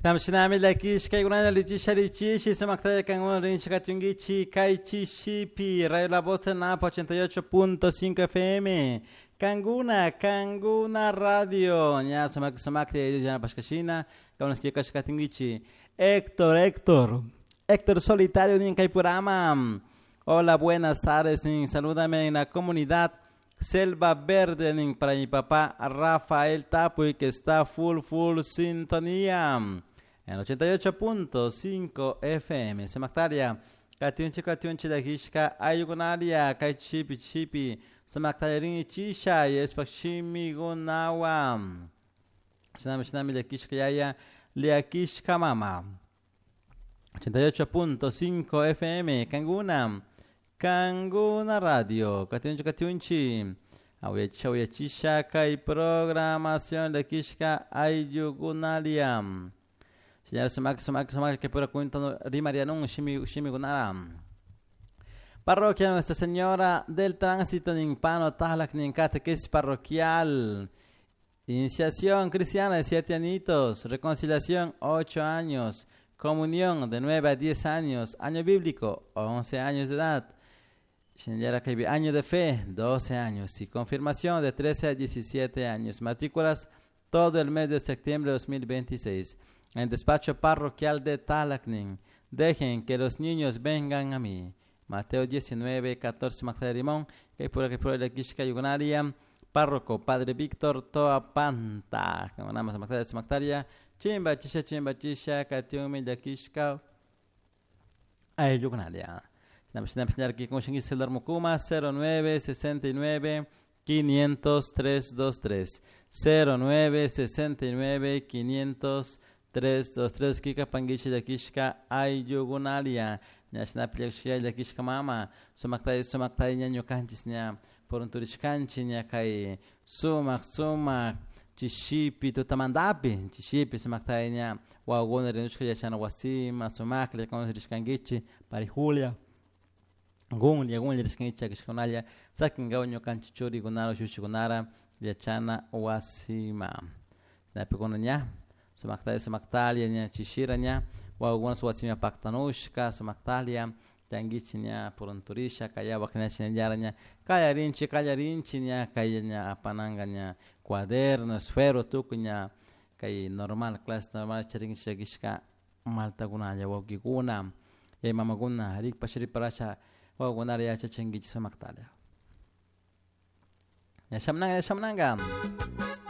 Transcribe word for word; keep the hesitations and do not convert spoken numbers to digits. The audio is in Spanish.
Shinami lakish kay guna lichi sharichi shi samakta kan uno rin chikatungi chi kai chi shipi Radio La Voz de Napo ochenta y ocho punto cinco F M Kanguna Kanguna Radio nya samak samak de jana paskashina kaunas ki kashkatungi chi Héctor Héctor Héctor Solitario nin kai purama. Hola, buenas tardes, nin salúdame en la comunidad Selva Verde nin para mi papá Rafael Tapuy que está full full sintonía en ochenta y ocho punto cinco F M. Semaktaria, Katunchi Katunchi da Hishka, Ayugunaria, Kai Chipi Chipi, Semaktarin Chisha, Yespashimi Gunawa. Shinami Shinami de Kishka Yaya, Liakishka Mama. ochenta y ocho punto cinco F M, Kanguna, Kanguna Radio, Katunchi Katunchi. Awiacha Awiachisha, Kai Programación de Kishka, Ayugunaria. Señor Sumak, Sumak, Sumak, que por cuenta Rimarianun, Shimi, Shimi Gunaram. Parroquia Nuestra Señora del Tránsito, Nimpano, Tahlak, Nincatequesis Parroquial. Iniciación Cristiana de siete añitos. Reconciliación, ocho años. Comunión de nueve a diez años. Año bíblico, once años de edad. Señora que año de fe, doce años. Y confirmación de trece a diecisiete años. Matrículas todo el mes de septiembre de dos mil veintiséis. En despacho parroquial de Talacnin. Dejen que los niños vengan a mí. Mateo diecinueve, catorce, Magdalena Limón. Que por que por el Kishka Yugonaria. Párroco, Padre Víctor Toapanta. Como nada más Magdalena Magdalia. Chimba chisha, chimba chisha, Katiumi de Kishka. Ay, Yugonaria. Estamos en la que con el celular Mukuma cero nueve sesenta y nueve quinientos tres veintitrés tres. cero nueve sesenta y nueve quinientos tres veintitrés tres. Kika Pangichi de Kishka Ayugunalia. Nyashna Piakshia de Kishka Mama. Sumaktai Sumaktai Nyanyo Kanchisnya. Por un turishkanchi Nyakai. Sumak Sumak. Chishipi Tutamandapi. Chishipi Sumaktai Nya. Wagona Renushka Yashana Wasima. Sumak Lekon Rishkangichi. Pari Julia. Gun Yagun Riskincha Kishkonalia. Sakin Gaunyo Kanchichuri Gunaro Shushigunara. Yachana Wasima. Napigonya. Sumaktalia, Sumaktalia, Chishiranya, Waguna Suasimia Pactanushka, Sumaktalia, Tangichinia, Porunturisha, Kaya Wakinachinaranya, Kaya Rinchi, Kaya Rinchinia, Kayanya, Apananganya, Cuaderno, Esfero, Tukunya, Kay normal, class normal, Cherinchagishka, Malta Gunaya, Wagiguna, Yamamaguna, Harik Pashiri Paracha, Wagunaria Chachengich Sumaktalia. Yashamnanga, Yashamnanga.